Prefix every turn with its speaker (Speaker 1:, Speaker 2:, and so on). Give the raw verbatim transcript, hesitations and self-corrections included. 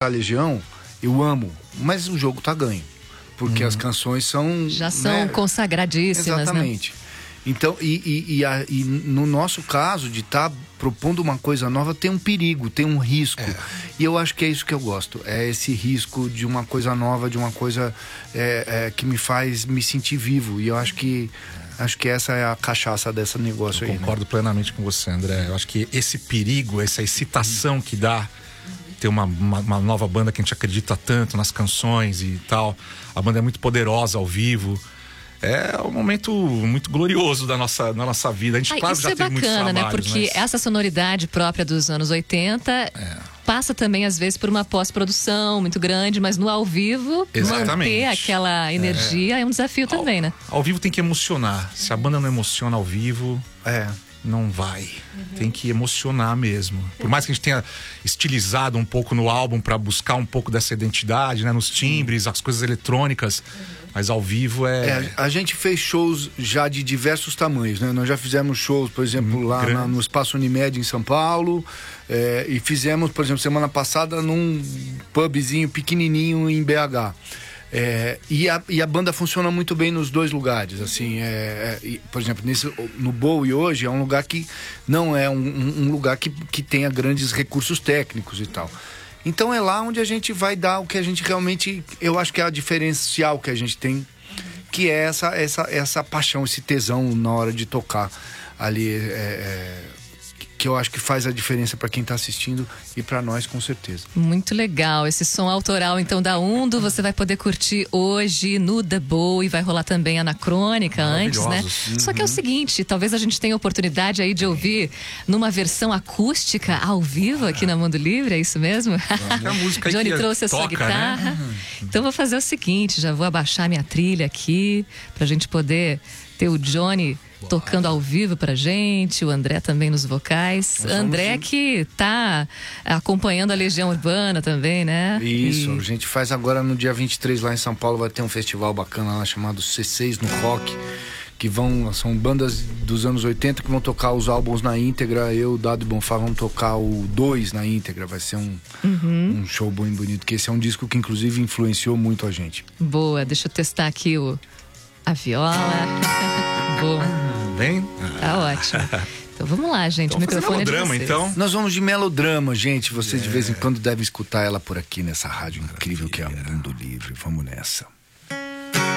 Speaker 1: tocar Legião, eu amo, mas o jogo tá ganho. Porque hum. as canções são...
Speaker 2: Já são
Speaker 1: né,
Speaker 2: consagradíssimas,
Speaker 1: exatamente.
Speaker 2: Né?
Speaker 1: Então, e, e, e, a, e no nosso caso, de estar tá propondo uma coisa nova, tem um perigo, tem um risco. É. E eu acho que é isso que eu gosto. É esse risco de uma coisa nova, de uma coisa é, é, que me faz me sentir vivo. E eu acho que... Acho que essa é a cachaça desse negócio
Speaker 3: eu
Speaker 1: aí.
Speaker 3: Concordo né? plenamente com você, André. Eu acho que esse perigo, essa excitação que dá ter uma, uma, uma nova banda que a gente acredita tanto nas canções e tal. A banda é muito poderosa ao vivo. É um momento muito glorioso da nossa, da nossa vida. A gente,
Speaker 2: ah,
Speaker 3: claro,
Speaker 2: isso
Speaker 3: já
Speaker 2: é
Speaker 3: teve
Speaker 2: bacana,
Speaker 3: muitos trabalhos,
Speaker 2: né? Porque
Speaker 3: mas...
Speaker 2: essa sonoridade própria dos anos oitenta é. passa também, às vezes, por uma pós-produção muito grande, mas no ao vivo,
Speaker 3: exatamente,
Speaker 2: manter aquela energia é, é um desafio
Speaker 3: ao,
Speaker 2: também, né?
Speaker 3: Ao vivo tem que emocionar. Se a banda não emociona ao vivo, é, não vai. Uhum. Tem que emocionar mesmo. Por mais que a gente tenha estilizado um pouco no álbum para buscar um pouco dessa identidade, né? Nos timbres, as coisas eletrônicas. Uhum. Mas ao vivo é...
Speaker 1: é... A gente fez shows já de diversos tamanhos, né? Nós já fizemos shows, por exemplo, lá na, no Espaço Unimed em São Paulo. É, e fizemos, por exemplo, semana passada num pubzinho pequenininho em B H. É, e, a, e a banda funciona muito bem nos dois lugares, assim, é, é, por exemplo, nesse, no Bowie hoje é um lugar que não é um, um lugar que, que tenha grandes recursos técnicos e tal. Então é lá onde a gente vai dar o que a gente realmente, eu acho que é a diferencial que a gente tem, que é essa, essa, essa paixão, esse tesão na hora de tocar ali, é, é, que eu acho que faz a diferença para quem está assistindo e para nós, com certeza.
Speaker 2: Muito legal. Esse som autoral, então, da Undo, você vai poder curtir hoje no The Bowie, vai rolar também Anacrônica antes, né? Uhum. Só que é o seguinte, talvez a gente tenha a oportunidade aí de ouvir numa versão acústica, ao vivo, aqui na Mundo Livre, é isso mesmo?
Speaker 3: A música
Speaker 2: Johnny
Speaker 3: que
Speaker 2: trouxe a
Speaker 3: toca,
Speaker 2: sua guitarra.
Speaker 3: Né?
Speaker 2: Então vou fazer o seguinte, já vou abaixar minha trilha aqui, pra gente poder ter o Johnny tocando ao vivo pra gente, o André também nos vocais. Nós André somos... que tá acompanhando a Legião Urbana também, né?
Speaker 1: Isso,
Speaker 2: e...
Speaker 1: a gente faz agora no dia vinte e três lá em São Paulo, vai ter um festival bacana lá chamado C seis no Rock, que vão, são bandas dos anos oitenta que vão tocar os álbuns na íntegra. Eu, Dado e Bonfá, vão tocar o dois na íntegra. Vai ser um, uhum. um show bom e bonito, que esse é um disco que inclusive influenciou muito a gente.
Speaker 2: Boa, deixa eu testar aqui o, a viola. Boa.
Speaker 3: Bem?
Speaker 2: Tá ótimo. Então vamos lá, gente.
Speaker 3: Então,
Speaker 2: o microfone
Speaker 3: melodrama,
Speaker 2: é de vocês.
Speaker 3: então.
Speaker 1: Nós vamos de melodrama, gente. Vocês yeah. de vez em quando devem escutar ela por aqui nessa rádio incrível que é a Mundo Livre. Vamos nessa.